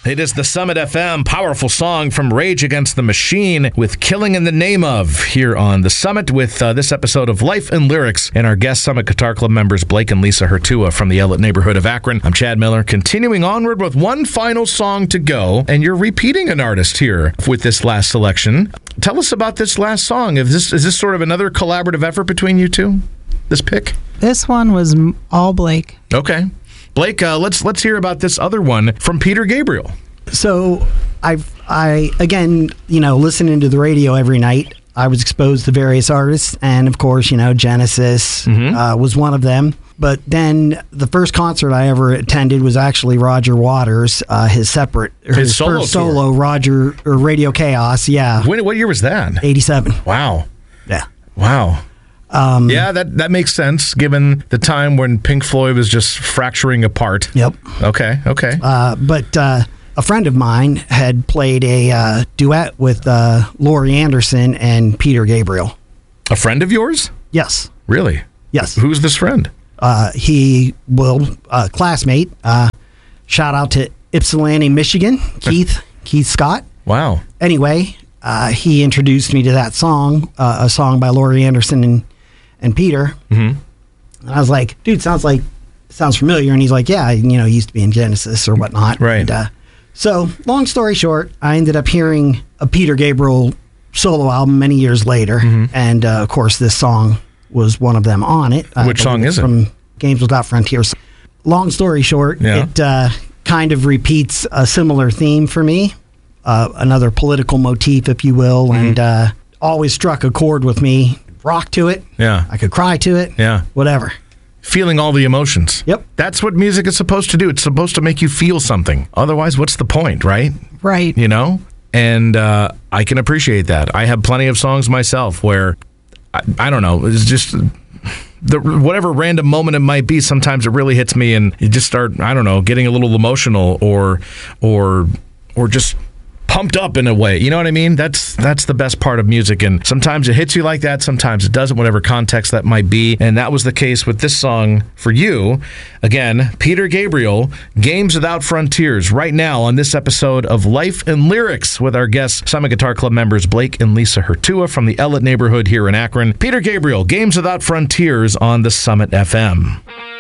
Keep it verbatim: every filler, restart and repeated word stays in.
It is the Summit F M powerful song from Rage Against the Machine with Killing in the Name Of here on the Summit with uh, this episode of Life and Lyrics and our guest Summit Guitar Club members Blake and Lisa Hurtua from the Ellet neighborhood of Akron. I'm Chad Miller, continuing onward with one final song to go, and you're repeating an artist here with this last selection. Tell us about this last song. Is this, is this sort of another collaborative effort between you two, this pick? This one was all Blake. Okay. Blake, uh, let's let's hear about this other one from Peter Gabriel. So, I've, I, again, you know, listening to the radio every night, I was exposed to various artists, and of course, you know, Genesis mm-hmm. uh, was one of them. But then the first concert I ever attended was actually Roger Waters, uh, his separate, his, his solo first solo, tour. Roger, or Radio Chaos, yeah. When, what year was that? eighty-seven. Wow. Yeah. Wow. Um, yeah, that, that makes sense, given the time when Pink Floyd was just fracturing apart. Yep. Okay, okay. Uh, but uh, a friend of mine had played a uh, duet with uh, Laurie Anderson and Peter Gabriel. A friend of yours? Yes. Really? Yes. Who's this friend? Uh, he, well, uh, classmate. Uh, shout out to Ypsilanti, Michigan, Keith, Keith Scott. Wow. Anyway, uh, he introduced me to that song, uh, a song by Laurie Anderson and and Peter. Mm-hmm. And I was like, dude, sounds like, sounds familiar. And he's like, yeah, you know, he used to be in Genesis or whatnot. Right. And, uh, so, long story short, I ended up hearing a Peter Gabriel solo album many years later. Mm-hmm. And, uh, of course, this song was one of them on it. Which song is it? From Games Without Frontiers. Long story short, yeah. it uh, kind of repeats a similar theme for me. Uh, another political motif, if you will, mm-hmm. and uh, always struck a chord with me. Rock to it. Yeah. I could cry to it. Yeah. Whatever. Feeling all the emotions. Yep. That's what music is supposed to do. It's supposed to make you feel something. Otherwise, what's the point, right? Right. You know? And uh, I can appreciate that. I have plenty of songs myself where, I, I don't know, it's just the whatever random moment it might be, sometimes it really hits me and you just start, I don't know, getting a little emotional or or or just pumped up in a way. You know what I mean? That's that's the best part of music. And sometimes it hits you like that. Sometimes it doesn't, whatever context that might be. And that was the case with this song for you. Again, Peter Gabriel, Games Without Frontiers, right now on this episode of Life and Lyrics with our guests, Summit Guitar Club members Blake and Lisa Hurtua from the Ellet neighborhood here in Akron. Peter Gabriel, Games Without Frontiers on the Summit F M.